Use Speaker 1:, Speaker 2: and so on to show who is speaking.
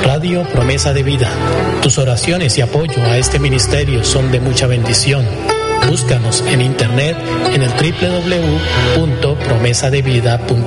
Speaker 1: Radio Promesa de Vida. Tus oraciones y apoyo a este ministerio son de mucha bendición. Búscanos en internet en el www.promesadevida.com.